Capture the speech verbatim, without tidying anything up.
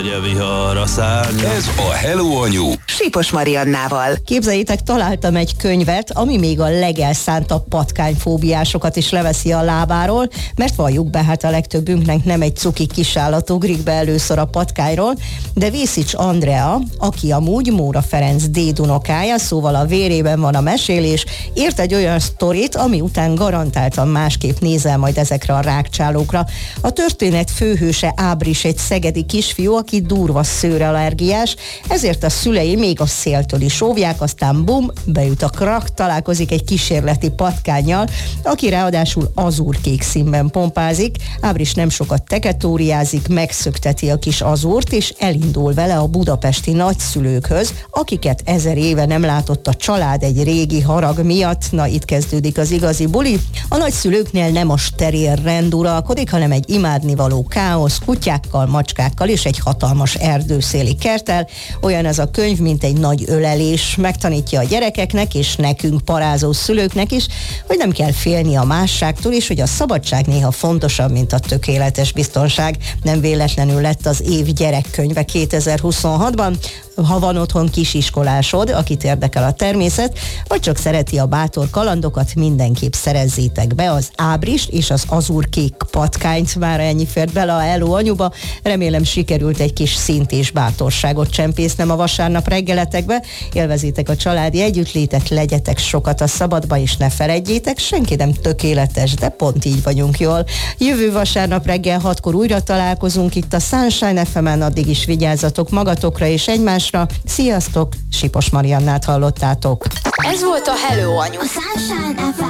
Vihar szárny. Ez a Hello Anyu Sipos Mariannával. Képzeljétek, találtam egy könyvet, ami még a legelszántabb patkányfóbiásokat is leveszi a lábáról, mert valljuk be, hát a legtöbbünknek nem egy cuki kisállat ugrik be először a patkányról, de Vészics Andrea, aki amúgy Móra Ferenc dédunokája, szóval a vérében van a mesélés, írt egy olyan sztorit, ami után garantáltan másképp nézel majd ezekre a rágcsálókra. A történet főhőse Ábris, egy szegedi kisfiú, aki durva szőrallergiás, ezért a szülei még a széltől is óvják, aztán bum, beüt a krak, találkozik egy kísérleti patkánnyal, aki ráadásul azúrkék színben pompázik. Ábris nem sokat teketóriázik, megszökteti a kis azúrt, és elindul vele a budapesti nagyszülőkhöz, akiket ezer éve nem látott a család egy régi harag miatt. Na, itt kezdődik az igazi buli. A nagyszülőknél nem a steril rend uralkodik, hanem egy imádnivaló káosz, kutyákkal, macskákkal és egy hatalmas erdőszéli kerttel. Olyan ez a könyv, mint egy nagy ölelés. Megtanítja a gyerekeknek és nekünk parázó szülőknek is, hogy nem kell félni a másságtól, és hogy a szabadság néha fontosabb, mint a tökéletes biztonság. Nem véletlenül lett az év gyerekkönyve kétezer-huszonhatban. Ha van otthon kisiskolásod, akit érdekel a természet, vagy csak szereti a bátor kalandokat, mindenképp szerezzétek be az Ábrist és az azúrkék patkányt. Már ennyi fért bele a Hello Anyuba. Remélem sikerült egy kis szint és bátorságot csempésznem a vasárnap reggeletekbe. Élvezétek a családi együttlétet, legyetek sokat a szabadba, és ne feledjétek, senki nem tökéletes, de pont így vagyunk jól. Jövő vasárnap reggel hatkor újra találkozunk itt a Sunshine ef emen, addig is vigyázzatok magatokra és egymásra. Sziasztok! Sipos Mariannát hallottátok. Ez volt a Hello Anyu. A Sunshine ef em.